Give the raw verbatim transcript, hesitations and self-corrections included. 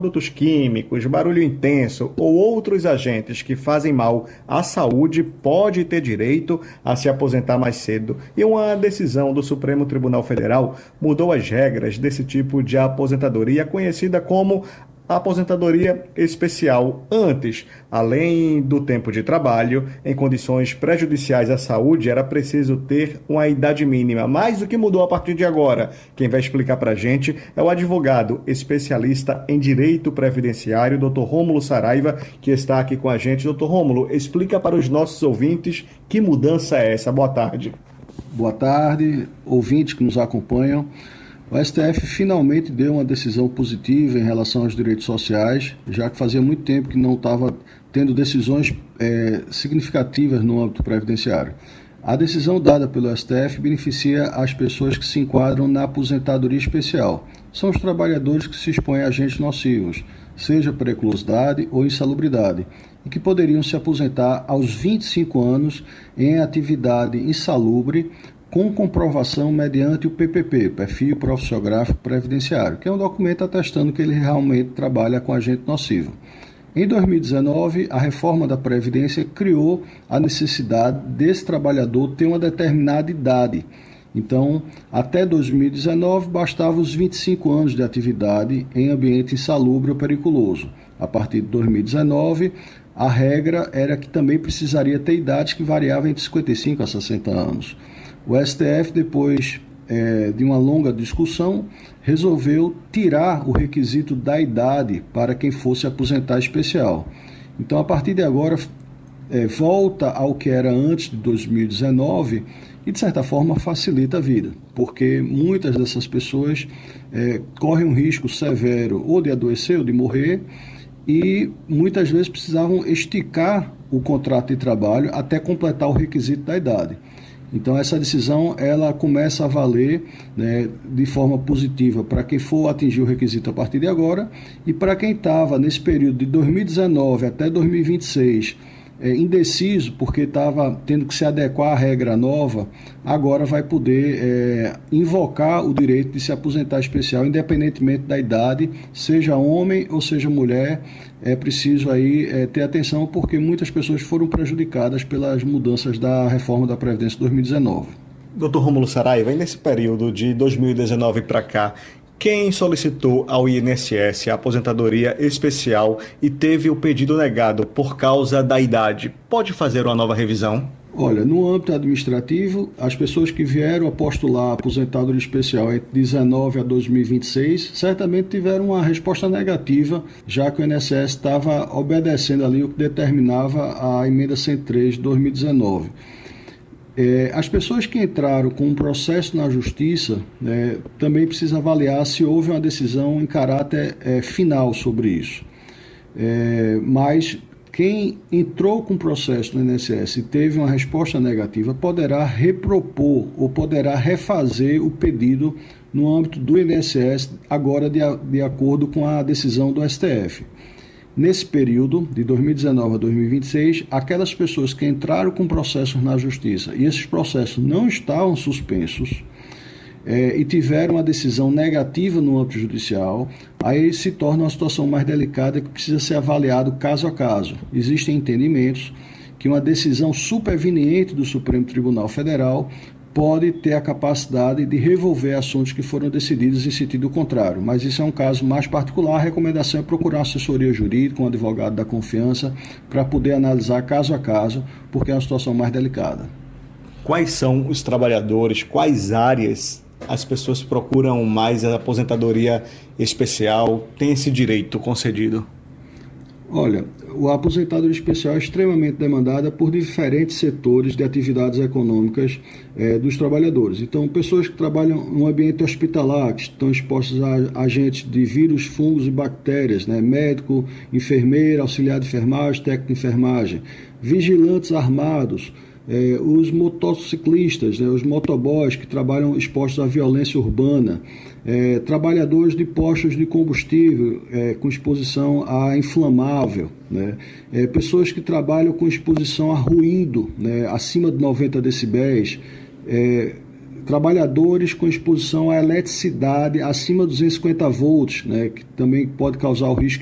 Produtos químicos, barulho intenso ou outros agentes que fazem mal à saúde pode ter direito a se aposentar mais cedo. E uma decisão do Supremo Tribunal Federal mudou as regras desse tipo de aposentadoria, conhecida como aposentadoria especial. Antes, além do tempo de trabalho, em condições prejudiciais à saúde, era preciso ter uma idade mínima. Mas o que mudou a partir de agora? Quem vai explicar para a gente é o advogado especialista em direito previdenciário, doutor Rômulo Saraiva, que está aqui com a gente. doutor Rômulo, explica para os nossos ouvintes que mudança é essa. Boa tarde. Boa tarde, ouvintes que nos acompanham. O S T F finalmente deu uma decisão positiva em relação aos direitos sociais, já que fazia muito tempo que não estava tendo decisões é, significativas no âmbito previdenciário. A decisão dada pelo S T F beneficia as pessoas que se enquadram na aposentadoria especial. São os trabalhadores que se expõem a agentes nocivos, seja por eclosidade ou insalubridade, e que poderiam se aposentar aos vinte e cinco anos em atividade insalubre, com comprovação mediante o P P P, Perfil Profissiográfico Previdenciário, que é um documento atestando que ele realmente trabalha com agente nocivo. Em dois mil e dezenove, a reforma da Previdência criou a necessidade desse trabalhador ter uma determinada idade. Então, até dois mil e dezenove, bastava os vinte e cinco anos de atividade em ambiente insalubre ou periculoso. A partir de dois mil e dezenove, a regra era que também precisaria ter idades que variavam entre cinquenta e cinco a sessenta anos. O S T F, depois é, de uma longa discussão, resolveu tirar o requisito da idade para quem fosse aposentar especial. Então, a partir de agora, é, volta ao que era antes de dois mil e dezenove e, de certa forma, facilita a vida, porque muitas dessas pessoas é, correm um risco severo ou de adoecer ou de morrer, e muitas vezes precisavam esticar o contrato de trabalho até completar o requisito da idade. Então, essa decisão ela começa a valer, né, de forma positiva para quem for atingir o requisito a partir de agora, e para quem estava nesse período de dois mil e dezenove até dois mil e vinte e seis é, indeciso, porque estava tendo que se adequar à regra nova, agora vai poder é, invocar o direito de se aposentar especial, independentemente da idade, seja homem ou seja mulher. É preciso aí é, ter atenção, porque muitas pessoas foram prejudicadas pelas mudanças da reforma da Previdência de dois mil e dezenove. doutor Rômulo Saraiva, e nesse período de dois mil e dezenove para cá, quem solicitou ao I N S S a aposentadoria especial e teve o pedido negado por causa da idade, pode fazer uma nova revisão? Olha, no âmbito administrativo, as pessoas que vieram a postular a aposentadoria especial entre dezenove a dois mil e vinte e seis certamente tiveram uma resposta negativa, já que o I N S S estava obedecendo ali o que determinava a emenda cento e três de dois mil e dezenove. É, as pessoas que entraram com um processo na justiça, né, também precisa avaliar se houve uma decisão em caráter é, final sobre isso. É, mas quem entrou com processo no I N S S e teve uma resposta negativa poderá repropor ou poderá refazer o pedido no âmbito do I N S S, agora de, de acordo com a decisão do S T F. Nesse período, de dois mil e dezenove a dois mil e vinte e seis, aquelas pessoas que entraram com processos na Justiça e esses processos não estavam suspensos é, e tiveram uma decisão negativa no âmbito judicial, aí se torna uma situação mais delicada que precisa ser avaliado caso a caso. Existem entendimentos que uma decisão superveniente do Supremo Tribunal Federal pode ter a capacidade de revolver assuntos que foram decididos em sentido contrário, mas isso é um caso mais particular. A recomendação é procurar assessoria jurídica, um advogado da confiança, para poder analisar caso a caso, porque é uma situação mais delicada. Quais são os trabalhadores, quais áreas as pessoas procuram mais a aposentadoria especial, tem esse direito concedido? Olha, a aposentadoria especial é extremamente demandada por diferentes setores de atividades econômicas eh, dos trabalhadores. Então, pessoas que trabalham no ambiente hospitalar, que estão expostas a agentes de vírus, fungos e bactérias, né? Médico, enfermeira, auxiliar de enfermagem, técnico de enfermagem, vigilantes armados, eh, os motociclistas, né? Os motoboys que trabalham expostos à violência urbana, É, trabalhadores de postos de combustível é, com exposição a inflamável, né? É, pessoas que trabalham com exposição a ruído, né, acima de noventa decibéis, é, trabalhadores com exposição à eletricidade acima de duzentos e cinquenta volts, né, que também pode causar o risco